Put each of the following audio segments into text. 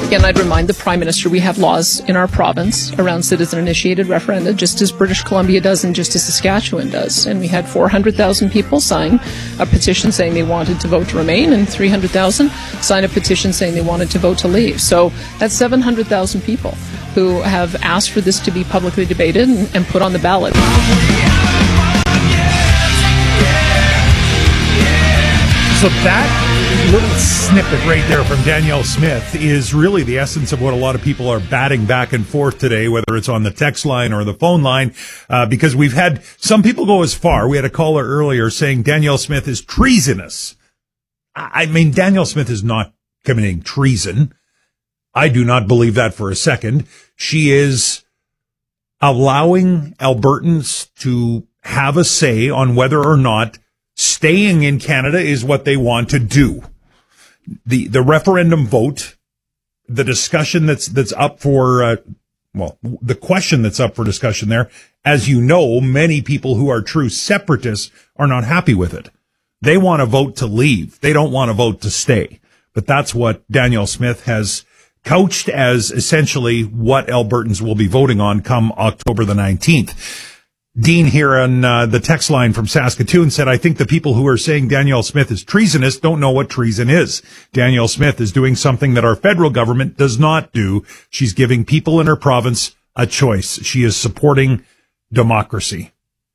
Again, I'd remind the Prime Minister we have laws in our province around citizen-initiated referenda, just as British Columbia does and just as Saskatchewan does. And we had 400,000 people sign a petition saying they wanted to vote to remain, and 300,000 sign a petition saying they wanted to vote to leave. So that's 700,000 people who have asked for this to be publicly debated and put on the ballot. So that little snippet right there from Danielle Smith is really the essence of what a lot of people are batting back and forth today, whether it's on the text line or the phone line, because we've had some people go as far. We had a caller earlier saying Danielle Smith is treasonous. I mean, Danielle Smith is not committing treason. I do not believe that for a second. She is allowing Albertans to have a say on whether or not staying in Canada is what they want to do. The referendum vote, the discussion that's up for, the question that's up for discussion there, as you know, many people who are true separatists are not happy with it. They want to vote to leave. They don't want to vote to stay. But that's what Danielle Smith has couched as essentially what Albertans will be voting on come October the 19th. Dean here on the text line from Saskatoon said, I think the people who are saying Danielle Smith is treasonous don't know what treason is. Danielle Smith is doing something that our federal government does not do. She's giving people in her province a choice. She is supporting democracy.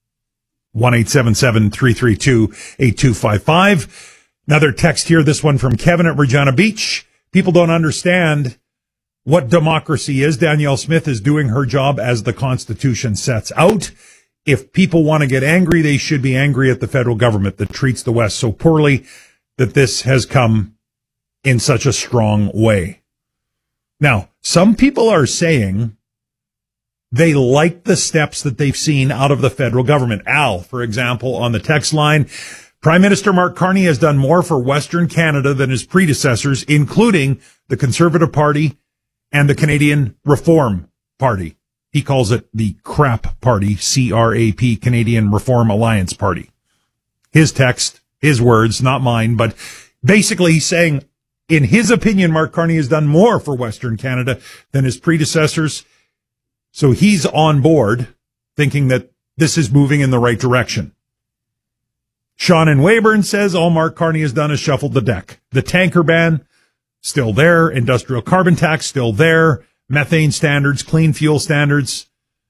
1-877-332-8255. Another text here, this one from Kevin at Regina Beach. People don't understand what democracy is. Danielle Smith is doing her job as the Constitution sets out. If people want to get angry, they should be angry at the federal government that treats the West so poorly, that this has come in such a strong way. Now, some people are saying they like the steps that they've seen out of the federal government. Al, for example, on the text line, Prime Minister Mark Carney has done more for Western Canada than his predecessors, including the Conservative Party and the Canadian Reform Party. He calls it the CRAP Party, C-R-A-P, Canadian Reform Alliance Party. His text, his words, not mine, but basically he's saying, in his opinion, Mark Carney has done more for Western Canada than his predecessors. So he's on board, thinking that this is moving in the right direction. Sean in Weyburn says all Mark Carney has done is shuffled the deck. The tanker ban, still there. Industrial carbon tax, still there. Methane standards, clean fuel standards.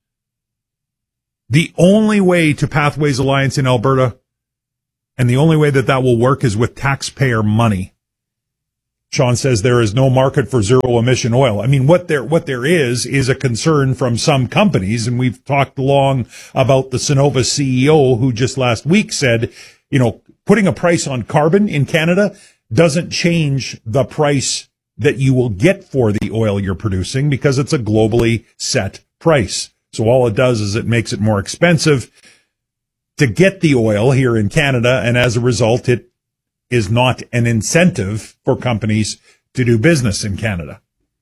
The only way to Pathways Alliance in Alberta, and the only way that that will work, is with taxpayer money. Sean says there is no market for zero emission oil. I mean, what there is a concern from some companies, and we've talked long about the Cenovus CEO who just last week said, putting a price on carbon in Canada doesn't change the price that you will get for the oil you're producing, because it's a globally set price. So all it does is it makes it more expensive to get the oil here in Canada, and as a result, it is not an incentive for companies to do business in Canada.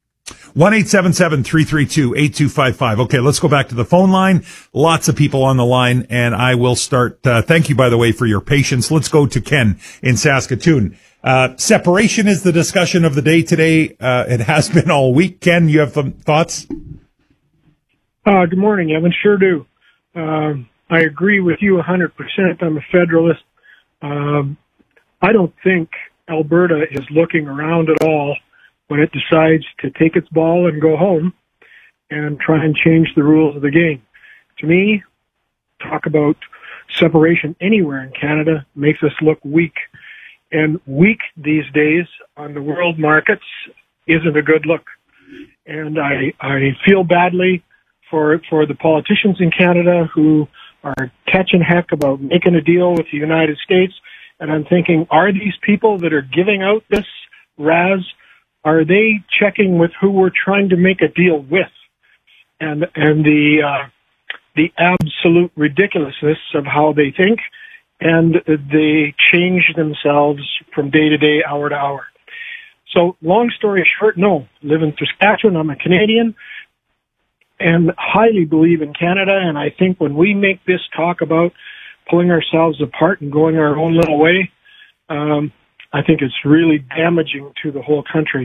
1-877-332-8255. Okay, let's go back to the phone line. Lots of people on the line, and I will start. Thank you, by the way, for your patience. Let's go to Ken in Saskatoon. Separation is the discussion of the day today. It has been all week. Ken, you have some thoughts? Good morning, Evan. Sure do. I agree with you 100%. I'm a federalist. I don't think Alberta is looking around at all when it decides to take its ball and go home and try and change the rules of the game. To me, talk about separation anywhere in Canada makes us look weak. And weak these days on the world markets isn't a good look. And I feel badly for the politicians in Canada who are catching heck about making a deal with the United States. And I'm thinking, are these people that are giving out this RAS, are they checking with who we're trying to make a deal with? And the absolute ridiculousness of how they think, and they change themselves from day to day, hour to hour. So long story short, no. Live in Saskatchewan, I'm a Canadian, and highly believe in Canada. And I think when we make this talk about pulling ourselves apart and going our own little way, I think it's really damaging to the whole country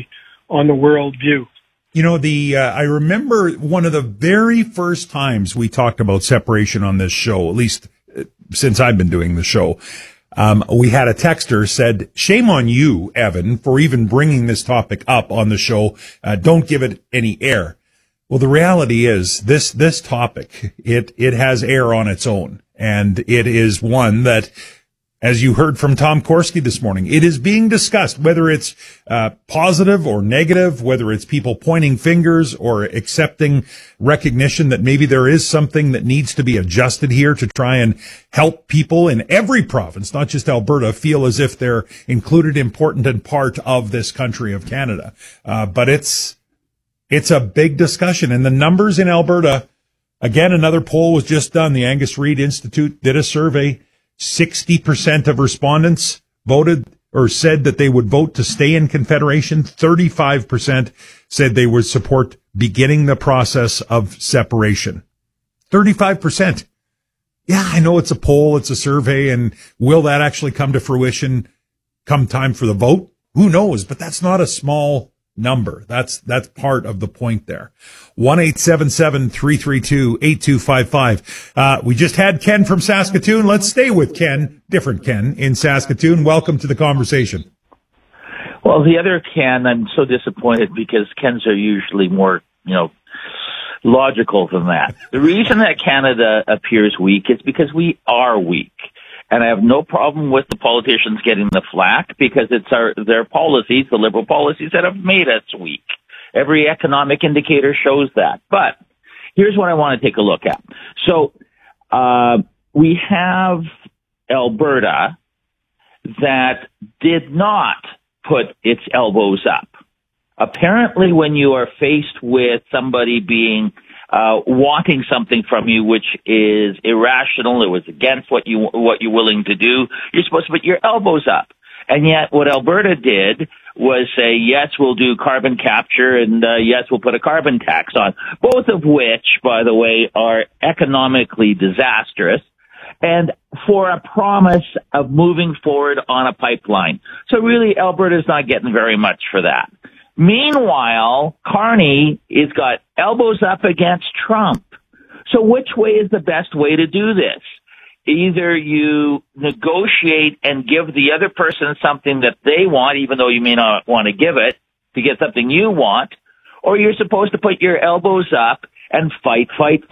on the world view. You know, I remember one of the very first times we talked about separation on this show, at least since I've been doing the show. We had a texter said, "Shame on you, Evan, for even bringing this topic up on the show. Don't give it any air." Well, the reality is this topic, it has air on its own. And it is one that, as you heard from Tom Korski this morning, it is being discussed, whether it's positive or negative, whether it's people pointing fingers or accepting recognition that maybe there is something that needs to be adjusted here to try and help people in every province, not just Alberta, feel as if they're included, important, and part of this country of Canada. But it's a big discussion. And the numbers in Alberta, again, another poll was just done. The Angus Reid Institute did a survey. 60% of respondents voted or said that they would vote to stay in Confederation. 35% said they would support beginning the process of separation. 35%. Yeah, I know it's a poll, it's a survey, and will that actually come to fruition come time for the vote? Who knows? But that's not a small number. That's part of the point there. 1-877-332-8255. We just had Ken from Saskatoon. Let's stay with Ken, different Ken in Saskatoon. Welcome to the conversation. Well, the other Ken, I'm so disappointed because Kens are usually more, logical than that. The reason that Canada appears weak is because we are weak. And I have no problem with the politicians getting the flack because it's their policies, the Liberal policies, that have made us weak. Every economic indicator shows that. But here's what I want to take a look at. So we have Alberta that did not put its elbows up. Apparently, when you are faced with somebody being wanting something from you which is irrational, it was against what you're willing to do, you're supposed to put your elbows up. And yet what Alberta did was say, yes, we'll do carbon capture, and yes, we'll put a carbon tax on, both of which, by the way, are economically disastrous, and for a promise of moving forward on a pipeline. So really, Alberta's not getting very much for that. Meanwhile, Carney has got elbows up against Trump. So which way is the best way to do this? Either you negotiate and give the other person something that they want, even though you may not want to give it, to get something you want, or you're supposed to put your elbows up and fight.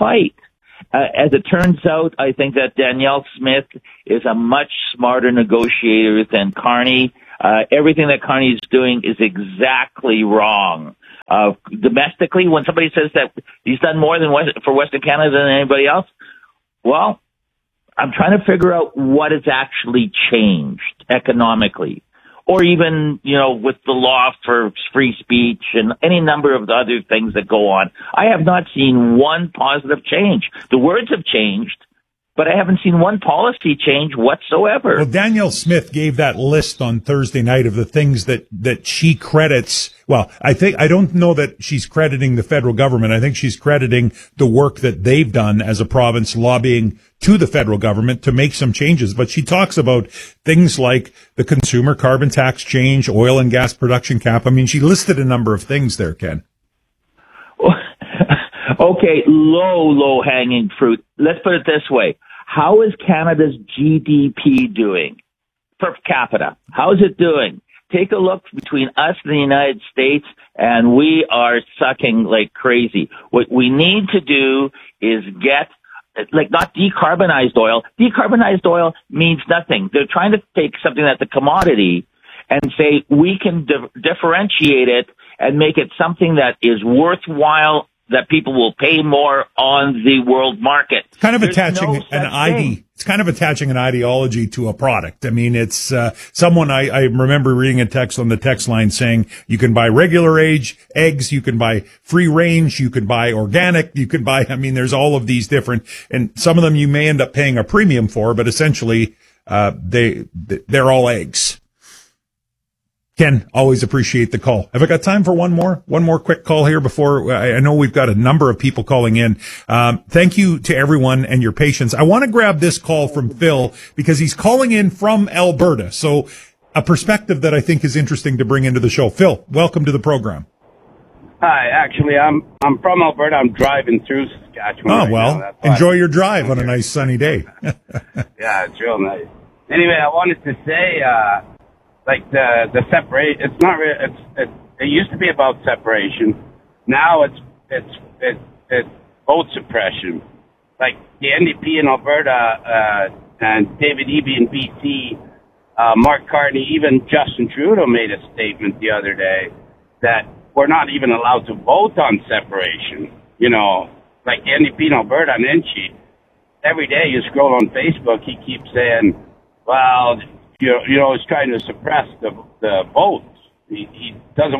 As it turns out, I think that Danielle Smith is a much smarter negotiator than Carney. Everything that Carney is doing is exactly wrong. Domestically, when somebody says that he's done more for Western Canada than anybody else, well, I'm trying to figure out what has actually changed economically, or even, with the law for free speech and any number of the other things that go on. I have not seen one positive change. The words have changed, but I haven't seen one policy change whatsoever. Well, Danielle Smith gave that list on Thursday night of the things that she credits. Well, I don't know that she's crediting the federal government. I think she's crediting the work that they've done as a province lobbying to the federal government to make some changes. But she talks about things like the consumer carbon tax change, oil and gas production cap. I mean, she listed a number of things there, Ken. Okay, low hanging fruit. Let's put it this way. How is Canada's GDP doing per capita? How is it doing? Take a look between us and the United States, and we are sucking like crazy. What we need to do is get, not decarbonized oil. Decarbonized oil means nothing. They're trying to take something that's a commodity and say we can differentiate it and make it something that is worthwhile, that people will pay more on the world market. It's kind of attaching It's kind of attaching an ideology to a product. I mean, it's someone I remember reading a text on the text line saying you can buy regular eggs, you can buy free range, you can buy organic, you can buy. I mean, there's all of these different, and some of them you may end up paying a premium for, but essentially they're all eggs. Ken, always appreciate the call. Have I got time for one more quick call here before I know we've got a number of people calling in. Thank you to everyone and your patience. I want to grab this call from Phil because he's calling in from Alberta. So a perspective that I think is interesting to bring into the show. Phil, welcome to the program. Hi, actually, I'm from Alberta. I'm driving through Saskatchewan. Oh, well, enjoy your drive on a nice sunny day. Yeah, it's real nice. Anyway, I wanted to say, the separate. It's not really. It used to be about separation. Now it's vote suppression. Like the NDP in Alberta and David Eby in BC, Mark Carney, even Justin Trudeau made a statement the other day that we're not even allowed to vote on separation. You know, like the NDP in Alberta and Enchi, every day you scroll on Facebook, he keeps saying, well, you know, he's trying to suppress the votes. He doesn't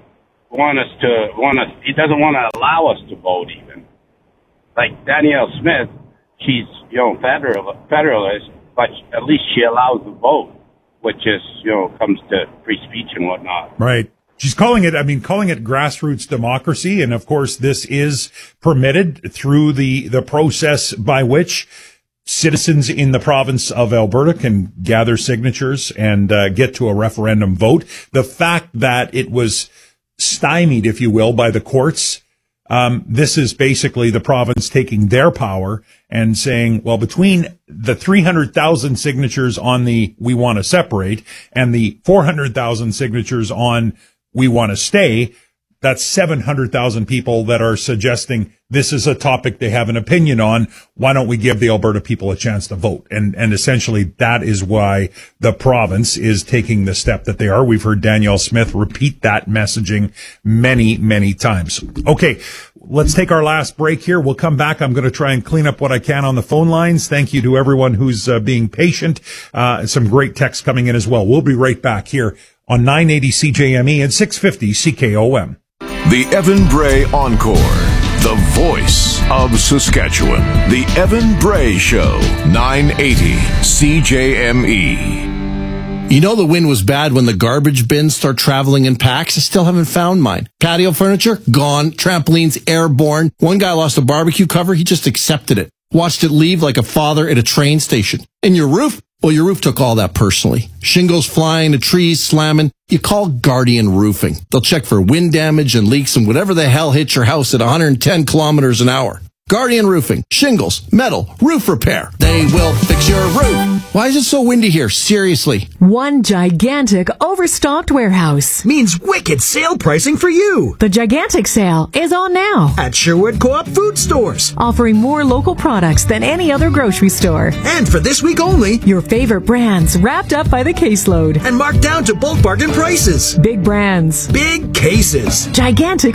he doesn't want to allow us to vote even. Like Danielle Smith, she's, you know, federalist, but at least she allows the vote, which is, you know, comes to free speech and whatnot. Right. She's calling it grassroots democracy. And of course, this is permitted through the process by which citizens in the province of Alberta can gather signatures and get to a referendum vote. The fact that it was stymied, if you will, by the courts, this is basically the province taking their power and saying, well, between the 300,000 signatures on the we want to separate and the 400,000 signatures on we want to stay, that's 700,000 people that are suggesting this is a topic they have an opinion on. Why don't we give the Alberta people a chance to vote? And essentially that is why the province is taking the step that they are. We've heard Danielle Smith repeat that messaging many, many times. Okay, let's take our last break here. We'll come back. I'm going to try and clean up what I can on the phone lines. Thank you to everyone who's being patient. Some great texts coming in as well. We'll be right back here on 980 CJME and 650 CKOM. The Evan Bray Encore, the voice of Saskatchewan. The Evan Bray Show, 980 CJME. You know the wind was bad when the garbage bins start traveling in packs? I still haven't found mine. Patio furniture? Gone. Trampolines? Airborne. One guy lost a barbecue cover. He just accepted it. Watched it leave like a father at a train station. And your roof? Well, your roof took all that personally. Shingles flying, the trees slamming. You call Guardian Roofing. They'll check for wind damage and leaks and whatever the hell hits your house at 110 kilometers an hour. Guardian Roofing. Shingles, metal, roof repair. They will fix your roof. Why is it so windy here? Seriously. One gigantic overstocked warehouse means wicked sale pricing for you. The gigantic sale is on now at Sherwood Co-op Food Stores, offering more local products than any other grocery store. And for this week only, your favorite brands wrapped up by the caseload and marked down to bulk bargain prices. Big brands, big cases. Gigantic